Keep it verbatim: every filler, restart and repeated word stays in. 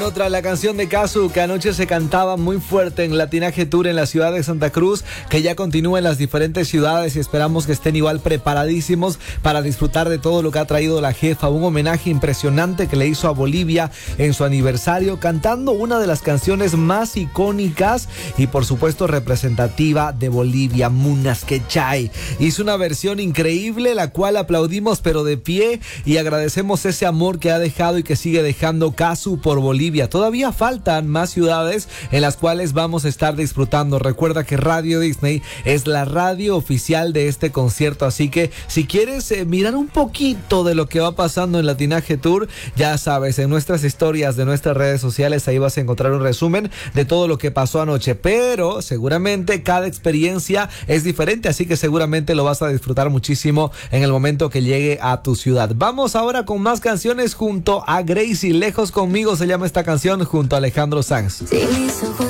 Bueno, tras la canción de Casu, que anoche se cantaba muy fuerte en Latinaje Tour en la ciudad de Santa Cruz, que ya continúa en las diferentes ciudades y esperamos que estén igual preparadísimos para disfrutar de todo lo que ha traído la jefa. Un homenaje impresionante que le hizo a Bolivia en su aniversario, cantando una de las canciones más icónicas y por supuesto representativa de Bolivia, Munas Quechay. Hizo una versión increíble, la cual aplaudimos pero de pie, y agradecemos ese amor que ha dejado y que sigue dejando Casu por Bolivia. Todavía faltan más ciudades en las cuales vamos a estar disfrutando. Recuerda que Radio Disney es la radio oficial de este concierto, así que si quieres eh, mirar un poquito de lo que va pasando en Latinaje Tour, ya sabes, en nuestras historias de nuestras redes sociales, ahí vas a encontrar un resumen de todo lo que pasó anoche, pero seguramente cada experiencia es diferente, así que seguramente lo vas a disfrutar muchísimo en el momento que llegue a tu ciudad. Vamos ahora con más canciones junto a Gracie. Lejos conmigo se llama esta canción, junto a Alejandro Sanz. Si mis ojos